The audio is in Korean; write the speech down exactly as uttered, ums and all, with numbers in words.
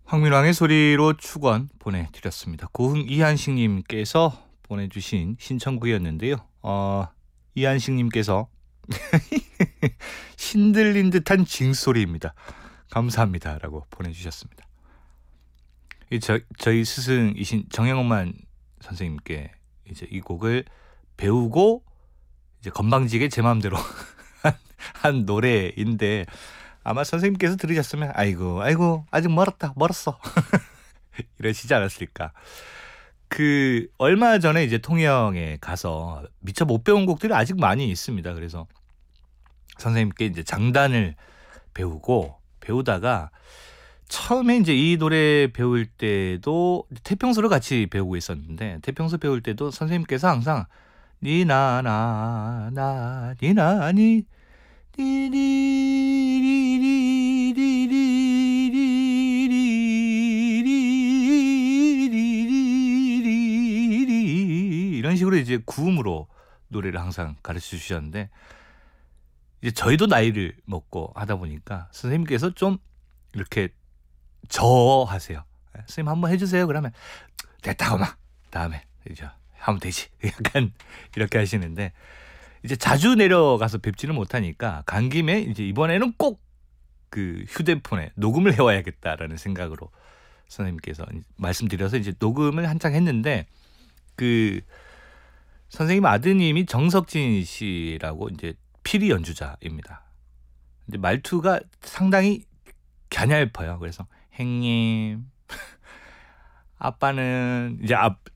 황민왕의 소리로 축원 보내드렸습니다. 고흥 이한식님께서 보내주신 신청구였는데요. 어, 이한식님께서 신들린 듯한 징소리입니다. 감사합니다. 라고 보내주셨습니다. 이 저, 저희 스승이신 정영만 선생님께 이제 이 곡을 배우고 이제 건방지게 제 마음대로 한, 한 노래인데 아마 선생님께서 들으셨으면 아이고 아이고 아직 멀었다 멀었어 이러시지 않았을까. 그 얼마 전에 이제 통영에 가서 미처 못 배운 곡들이 아직 많이 있습니다. 그래서 선생님께 이제 장단을 배우고 배우다가 처음에 이제 이 노래 배울 때도 태평소를 같이 배우고 있었는데 태평소 배울 때도 선생님께서 항상 니나나 나 니나니 이런 식으로 이제 구음으로 노래를 항상 가르쳐 주셨는데 이제 저희도 나이를 먹고 하다 보니까 선생님께서 좀 이렇게 저하세요. 선생님 한번 해주세요. 그러면 됐다 고마 다음에 이제 하면 되지. 약간 이렇게 하시는데 이제 자주 내려가서 뵙지는 못하니까 간 김에 이제 이번에는 꼭 그 휴대폰에 녹음을 해와야겠다라는 생각으로 선생님께서 말씀드려서 이제 녹음을 한창 했는데 그 선생님 아드님이 정석진 씨라고 이제 피리 연주자입니다. 이제 말투가 상당히 갸냘퍼요. 그래서 행님 아빠는 이제 앞